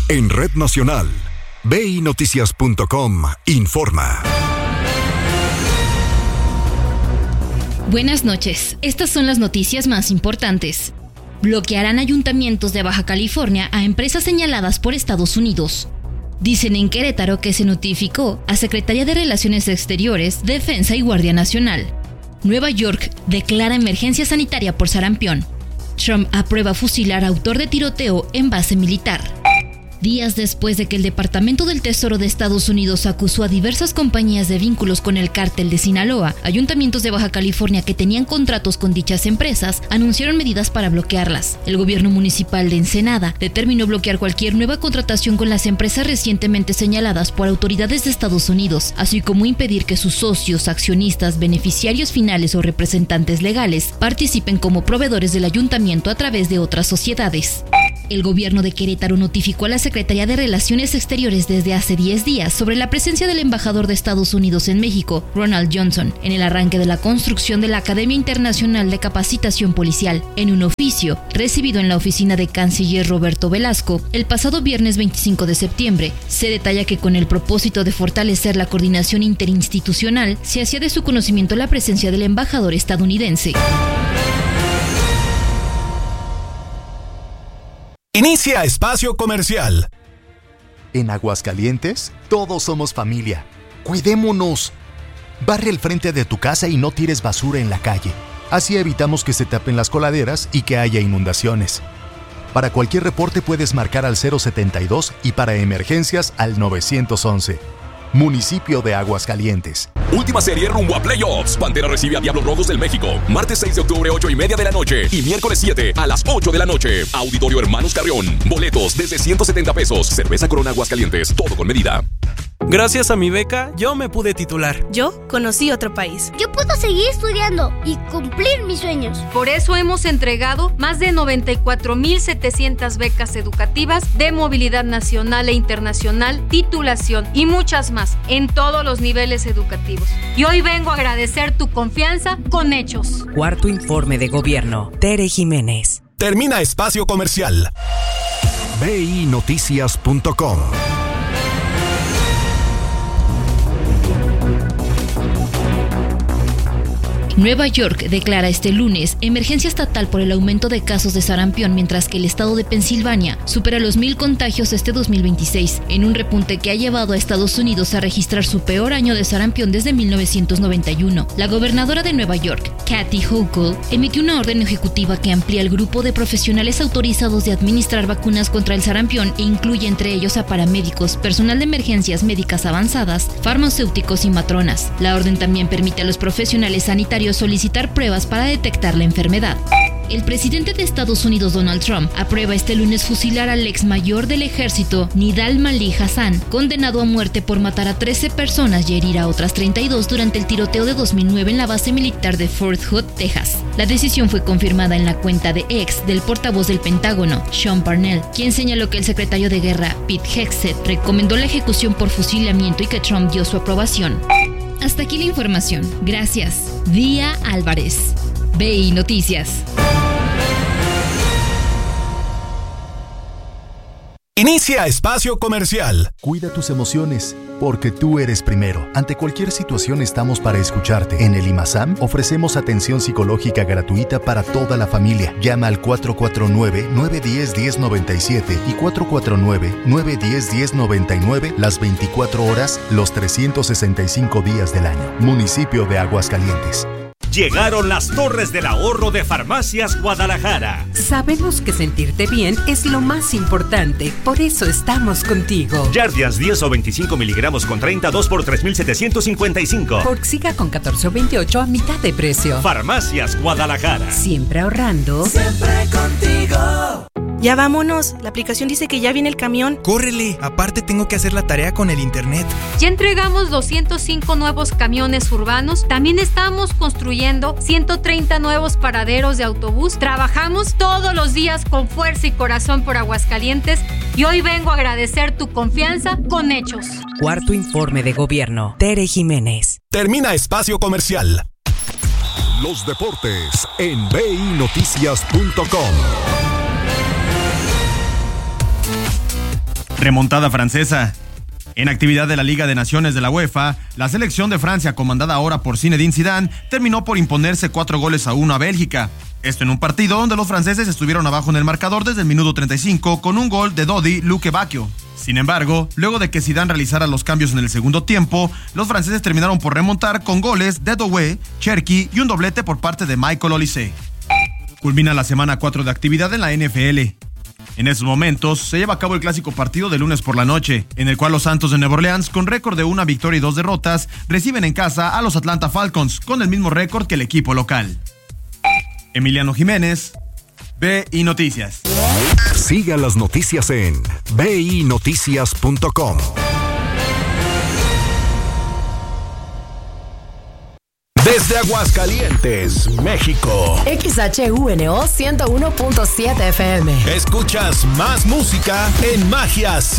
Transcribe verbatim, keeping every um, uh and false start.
En Red Nacional, B I Noticias punto com informa. Buenas noches. Estas son las noticias más importantes. Bloquearán ayuntamientos de Baja California a empresas señaladas por Estados Unidos. Dicen en Querétaro que se notificó a Secretaría de Relaciones Exteriores, Defensa y Guardia Nacional. Nueva York declara emergencia sanitaria por sarampión. Trump aprueba fusilar a autor de tiroteo en base militar. Días después de que el Departamento del Tesoro de Estados Unidos acusó a diversas compañías de vínculos con el cártel de Sinaloa, ayuntamientos de Baja California que tenían contratos con dichas empresas anunciaron medidas para bloquearlas. El gobierno municipal de Ensenada determinó bloquear cualquier nueva contratación con las empresas recientemente señaladas por autoridades de Estados Unidos, así como impedir que sus socios, accionistas, beneficiarios finales o representantes legales participen como proveedores del ayuntamiento a través de otras sociedades. El gobierno de Querétaro notificó a la Secretaría de Relaciones Exteriores desde hace diez días sobre la presencia del embajador de Estados Unidos en México, Ronald Johnson, en el arranque de la construcción de la Academia Internacional de Capacitación Policial. En un oficio recibido en la oficina de canciller Roberto Velasco el pasado viernes veinticinco de septiembre, se detalla que con el propósito de fortalecer la coordinación interinstitucional, se hacía de su conocimiento la presencia del embajador estadounidense. Inicia espacio comercial. En Aguascalientes, todos somos familia. Cuidémonos. Barre el frente de tu casa y no tires basura en la calle. Así evitamos que se tapen las coladeras y que haya inundaciones. Para cualquier reporte puedes marcar al cero setenta y dos y para emergencias al nueve once. Municipio de Aguascalientes. Última serie rumbo a playoffs. Pantera recibe a Diablos Rojos del México. Martes seis de octubre, ocho y media de la noche. Y miércoles siete a las ocho de la noche. Auditorio Hermanos Carrión. Boletos desde ciento setenta pesos. Cerveza Corona Aguascalientes. Todo con medida. Gracias a mi beca, yo me pude titular. Yo conocí otro país. Yo puedo seguir estudiando y cumplir mis sueños. Por eso hemos entregado más de noventa y cuatro mil setecientas becas educativas de movilidad nacional e internacional, titulación y muchas más en todos los niveles educativos. Y hoy vengo a agradecer tu confianza con hechos. Cuarto informe de gobierno. Tere Jiménez. Termina espacio comercial. B I Noticias punto com. Nueva York declara este lunes emergencia estatal por el aumento de casos de sarampión, mientras que el estado de Pensilvania supera los mil contagios este dos mil veintiséis, en un repunte que ha llevado a Estados Unidos a registrar su peor año de sarampión desde mil novecientos noventa y uno. La gobernadora de Nueva York, Kathy Hochul, emitió una orden ejecutiva que amplía el grupo de profesionales autorizados de administrar vacunas contra el sarampión e incluye entre ellos a paramédicos, personal de emergencias médicas avanzadas, farmacéuticos y matronas. La orden también permite a los profesionales sanitarios solicitar pruebas para detectar la enfermedad. El presidente de Estados Unidos, Donald Trump, aprueba este lunes fusilar al ex mayor del ejército, Nidal Malik Hasan, condenado a muerte por matar a trece personas y herir a otras treinta y dos durante el tiroteo de dos mil nueve en la base militar de Fort Hood, Texas. La decisión fue confirmada en la cuenta de X del portavoz del Pentágono, Sean Parnell, quien señaló que el secretario de Guerra, Pete Hegseth, recomendó la ejecución por fusilamiento y que Trump dio su aprobación. Hasta aquí la información. Gracias. Día Álvarez. B I Noticias. Inicia espacio comercial. Cuida tus emociones, porque tú eres primero. Ante cualquier situación estamos para escucharte. En el IMASAM ofrecemos atención psicológica gratuita para toda la familia. Llama al cuatro cuatro nueve, nueve uno cero, uno cero nueve siete y cuatro cuatro nueve, nueve uno cero, uno cero nueve nueve las veinticuatro horas, los trescientos sesenta y cinco días del año. Municipio de Aguascalientes. Llegaron las Torres del Ahorro de Farmacias Guadalajara. Sabemos que sentirte bien es lo más importante, por eso estamos contigo. Jardiance diez o veinticinco miligramos con treinta, dos por tres mil setecientos cincuenta y cinco. Forxiga con catorce o veintiocho a mitad de precio. Farmacias Guadalajara. Siempre ahorrando. Siempre contigo. Ya vámonos, la aplicación dice que ya viene el camión. Córrele, aparte tengo que hacer la tarea con el internet. Ya entregamos doscientos cinco nuevos camiones urbanos, también estamos construyendo ciento treinta nuevos paraderos de autobús. Trabajamos todos los días con fuerza y corazón por Aguascalientes y hoy vengo a agradecer tu confianza con hechos. Cuarto informe de gobierno. Tere Jiménez. Termina espacio comercial. Los deportes en B I Noticias punto com. Remontada francesa. En actividad de la Liga de Naciones de la UEFA, la selección de Francia, comandada ahora por Zinedine Zidane, terminó por imponerse cuatro goles a uno a Bélgica. Esto en un partido donde los franceses estuvieron abajo en el marcador desde el minuto treinta y cinco con un gol de Dodi Luque-Bacchio. Sin embargo, luego de que Zidane realizara los cambios en el segundo tiempo, los franceses terminaron por remontar con goles de Doué, Cherki y un doblete por parte de Michael Olise. Culmina la semana cuatro de actividad en la N F L. En esos momentos se lleva a cabo el clásico partido de lunes por la noche, en el cual los Santos de Nueva Orleans, con récord de una victoria y dos derrotas, reciben en casa a los Atlanta Falcons, con el mismo récord que el equipo local. Emiliano Jiménez, B I Noticias. Siga las noticias en b i noticias punto com. Desde Aguascalientes, México. X H U N O ciento uno punto siete F M. Escuchas más música en Magia